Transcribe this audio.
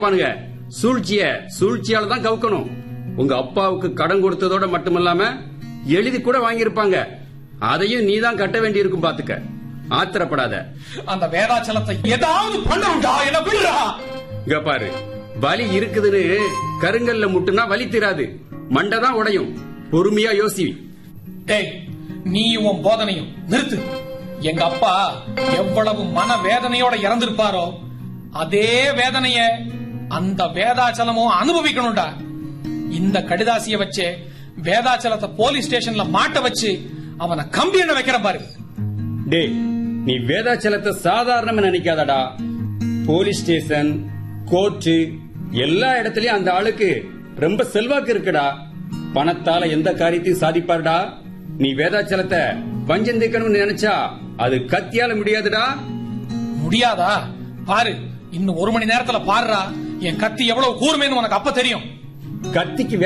சூழ்ச்சியால தான் கவுக்கணும். உங்க அப்பாவுக்கு கடன் கொடுத்ததோட மட்டுமல்லாம எழுதி கூட வாங்கியிருப்பாங்க. அதையும் நீதான் கட்ட வேண்டி இருக்கும். பாத்துக்க, ஆத்திரப்படாத. அந்த வேதாச்சலத்தை ஏதாவது பண்ணுடா, என்ன விடுறா. இங்க பாரு, வலி இருக்குதுன்னு கருங்கல்ல முட்டுனா வலி தீராது, மண்டைதான் உடையும். பொறுமையா யோசி. டேய், நீ உன் போதனையும் நிறுத்து. எங்க அப்பா எவ்வளவு மன வேதனையோட இறந்திருப்பாரோ அதே வேதனைய அந்த வேதாச்சலமும் அனுபவிக்கணும்டா. இந்த கடிதாசிய வச்சு வேதாச்சலத்தை போலீஸ் ஸ்டேஷன்ல மாட்ட வச்சு அவனை கம்பி எண்ண வைக்கிற பாரு. டேய், நீ வேதாச்சலத்தை சாதாரணமா நினைக்காதடா. போலீஸ் ஸ்டேஷன், கோர்ட்டு எல்லா இடத்துலயும் அந்த ஆளுக்கு ரொம்ப செல்வாக்கு இருக்குடா. பணத்தால எந்த காரியத்தையும் சாதிப்பாருடா. நீ வேதாச்சலத்தை பஞ்சம் தீர்க்கணும்னு நினைச்சா அது கத்தியால முடியாதுடா. முடியாதா? பாரு, இன்னும் 1 மணி நேரத்துல பாருடா என் கத்தி எவ்வளவு கூர்மைன்னு உனக்கு அப்ப தெரியும். கத்திக்கு